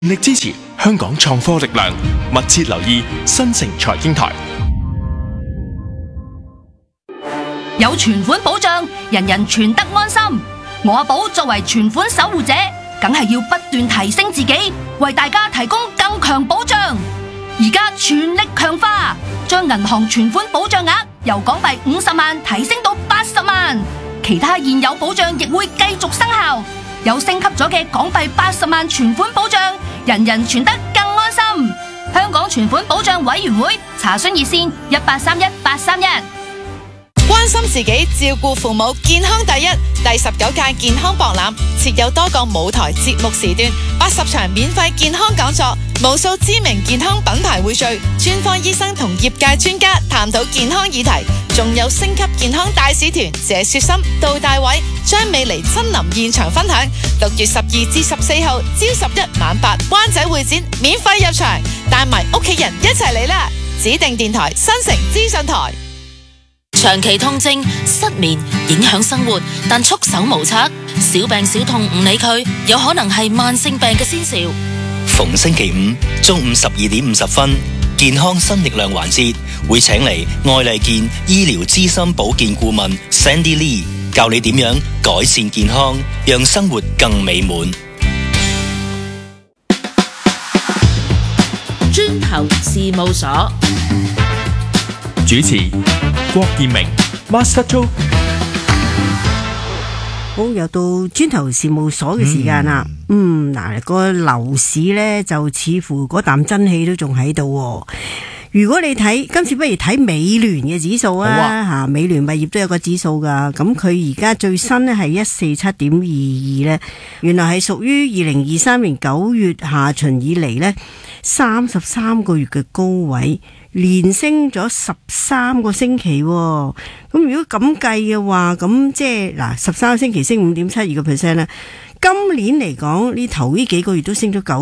力支持香港創科力量，密切留意新城財經台。 有存款保障，人人存得安心。我阿寶作為存款守護者，梗係要不斷提升自己，為大家提供更強保障。而家全力強化，將銀行存款保障額由港幣50萬提升到80萬，其他現有保障亦會繼續生效。有升級咗嘅港幣80萬存款保障，人人存得更安心。香港存款保障委員會查詢熱線1831-831。 關心自己，照顧父母，健康第一。第19屆健康博覽設有多個舞台節目時段，80場免費健康講座，無數知名健康品牌匯聚，專科醫生同業界專家探討健康議題，仲有星級健康大使團謝雪心、杜大偉、張美妮親臨現場分享。6月12至14號，朝11晚8，灣仔會展免費入場，帶埋屋企人一齊嚟啦！指定電台新城資訊台。長期痛症、失眠影響生活，但束手無策，小病小痛唔理佢，有可能係慢性病嘅先兆。 逢星期五中午12點50分，健康新力量環節會請嚟愛麗健醫療資深保健顧問 Sandy Lee 教你點樣改善健康，讓生活更美滿。 磚頭事務所主持郭建明 Master Joe。 好，又到磚頭事務所嘅時間啦。嗱，個樓市呢，就似乎嗰啖真氣都仲喺度。如果你睇今次，不如睇美聯嘅指數啊，美聯物業都有個指數噶。咁佢而家最新呢係147.22呢，原來係屬於2023年9月下旬以嚟呢33個月嘅高位，連升咗13個星期。咁如果咁計嘅話，咁即係嗱，13個星期升5.72%啦。今年嚟講，呢頭呢幾個月都升咗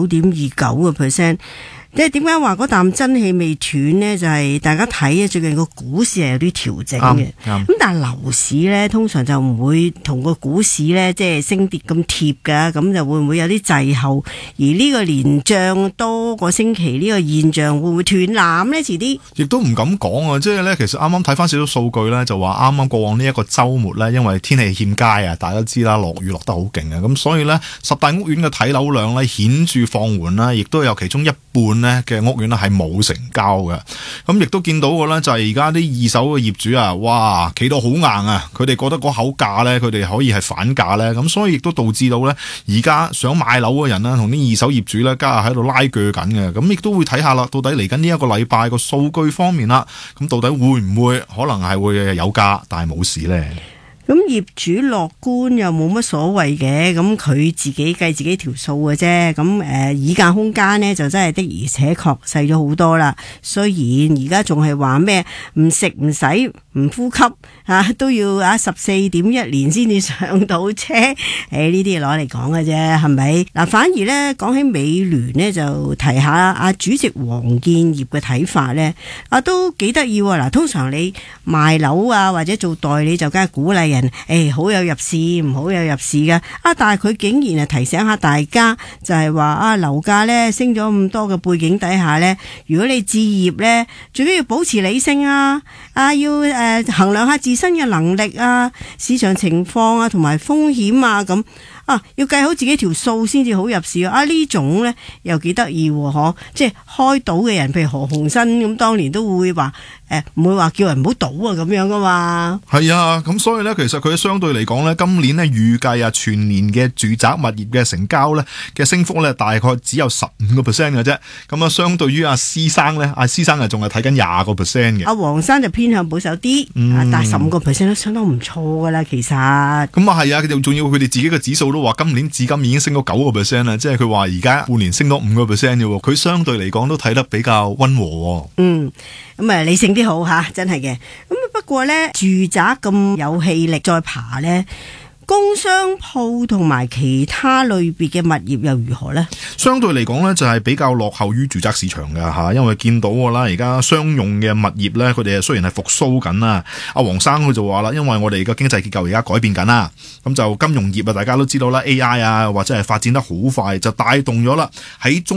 9.29%。即係點解話嗰啖真氣未斷呢？就係大家睇最近個股市係有啲調整嘅。咁但係樓市呢，通常就唔會同個股市呢，即係升跌咁貼㗎。咁就會唔會有啲滯後？而呢個連漲多個星期呢個現象會唔會斷纜呢？遲啲亦都唔敢講啊！即係咧，其實啱啱睇翻少少數據咧，就話啱啱過往呢一個週末咧，因為天氣欠佳啊，大家知啦，落雨落得好勁啊，咁所以咧10大屋苑嘅睇樓量咧顯著放緩啦，亦都有其中一半咧嘅屋苑咧係冇成交嘅。咁亦都見到嘅咧就係而家啲二手嘅業主啊，哇，企到好硬啊！佢哋覺得嗰口價咧，佢哋可以係反價咧，咁所以亦都導致到咧而家想買樓嘅人啦，同啲二手業主咧家下喺度拉鋸緊嘅。咁亦都會睇下啦，到底嚟緊呢一個禮拜個數據方面啦，咁到底會唔會可能係會有價，但係冇事咧？ 咁業主樂觀又冇乜所謂嘅，咁佢自己計自己條數嘅啫。咁議價空間呢，就真係的而且確細咗好多啦。雖然而家仲係話咩唔食唔使唔呼吸都要14.1年先至上到車。呢啲攞嚟講嘅啫，係咪？嗱，反而呢，講起美聯呢，就提下主席黃建業嘅睇法呢，都幾得意喎。嗱，通常你賣樓啊或者做代理就梗係鼓勵人。好有入市，唔好有入市嘅。但係佢竟然提醒下大家，就係話樓價呢升咗咁多嘅背景底下呢，如果你置業呢，最緊要保持理性要衡量下自身嘅能力市場情況同埋風險咁。要計好自己條數先至好入市呢種呢又幾得意喎，即係開賭嘅人，譬如何鴻燊咁，當年都會話唔會話叫人唔好賭咁樣噶嘛。係啊，咁所以呢，其實佢相對嚟講呢，今年呢預計全年嘅住宅物業嘅成交呢嘅升幅呢，大概只有15% 嘅啫。咁相對於施生呢，施生仲係睇緊20% 嘅。黃生就偏向保守啲，但係15% 都相當唔錯噶啦，其實。咁係啊，仲要佢哋自己嘅指數都話今年至今已經升咗9% 啦，即係佢話而家半年升咗5% 嘅喎，佢相對嚟講都睇得比較溫和。咁理性啲好真係嘅。咁不過呢，住宅咁有氣力再爬呢，工商鋪同埋其他類別嘅物業又如何呢？相對嚟講呢，就係比較落後於住宅市場㗎，因為見到啦，而家商用嘅物業呢，佢哋雖然係復甦緊啦。阿黃生佢就話啦，因為我哋嘅經濟結構而家改變緊啦，咁就金融業大家都知道啦，AI或者係發展得好快，就帶動咗啦喺中